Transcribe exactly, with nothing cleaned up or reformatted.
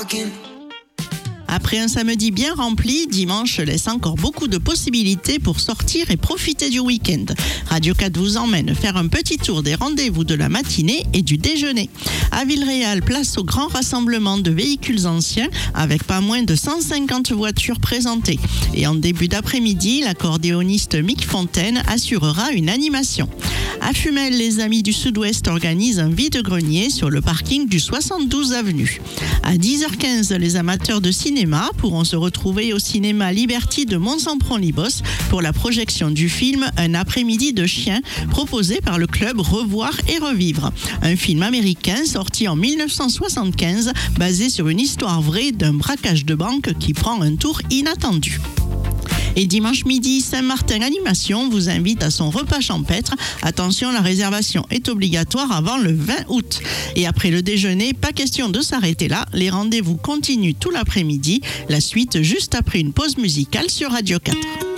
talking. Après un samedi bien rempli, dimanche laisse encore beaucoup de possibilités pour sortir et profiter du week-end. Radio quatre vous emmène faire un petit tour des rendez-vous de la matinée et du déjeuner. À Villeréal, place au grand rassemblement de véhicules anciens avec pas moins de cent cinquante voitures présentées. Et en début d'après-midi, l'accordéoniste Mick Fontaine assurera une animation. À Fumel, les Amis du Sud-Ouest organisent un vide-grenier sur le parking du soixante-douze avenue. À dix heures quinze, les amateurs de cinéma pourront se retrouver au cinéma Liberty de Mont-Sampron-Libos pour la projection du film Un après-midi de chien proposé par le club Revoir et Revivre. Un film américain sorti en mille neuf cent soixante-quinze basé sur une histoire vraie d'un braquage de banque qui prend un tour inattendu. Et dimanche midi, Saint-Martin Animation vous invite à son repas champêtre. Attention, la réservation est obligatoire avant le vingt août. Et après le déjeuner, pas question de s'arrêter là. Les rendez-vous continuent tout l'après-midi. La suite juste après une pause musicale sur Radio quatre.